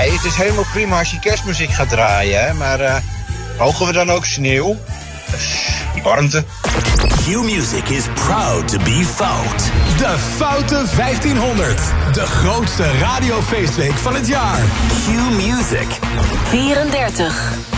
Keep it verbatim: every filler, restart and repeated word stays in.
Nee, het is helemaal prima als je kerstmuziek gaat draaien, hè. Maar uh, mogen we dan ook sneeuw? Die warmte. Q-Music is proud to be Fout. De Foute vijftienhonderd. De grootste radiofeestweek van het jaar. Q-Music. vierendertig.